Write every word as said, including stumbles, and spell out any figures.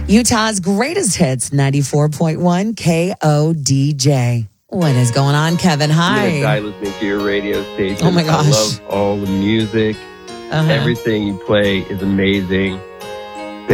Utah's greatest hits, ninety-four point one K O D J. What is going on, Kevin? Hi. I'm going to die listening to your radio station. Oh, my gosh. I love all the music. Uh-huh. Everything you play is amazing.